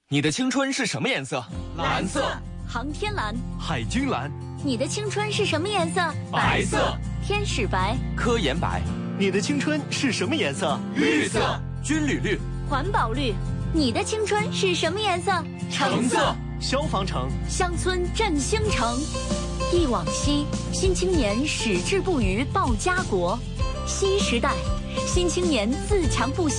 你的青春是什么颜色？ 蓝色。 航天蓝。 海军蓝。 你的青春是什么颜色？ 白色。 天使白。 科研白。 你的青春是什么颜色？ 绿色。 军旅绿。 环保绿。你的青春是什么颜色？ 橙色。 消防橙。 乡村振兴城。忆往昔，新青年矢志不渝报家国。新时代，新青年自强不息。